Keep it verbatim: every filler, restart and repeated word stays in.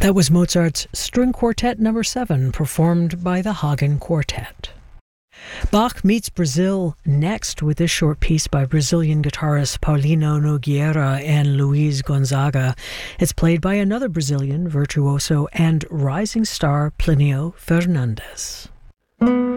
That was Mozart's String Quartet number seven, performed by the Hagen Quartet. Bach meets Brazil next with this short piece by Brazilian guitarists Paulino Nogueira and Luiz Gonzaga. It's played by another Brazilian virtuoso and rising star Plinio Fernandes.